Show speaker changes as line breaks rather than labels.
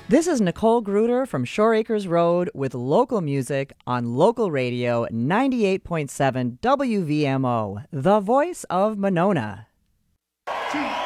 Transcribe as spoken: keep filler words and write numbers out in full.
This is Nicole Gruder from Shore Acres Road with local music on local radio ninety-eight point seven W V M O, the voice of Monona.
Two.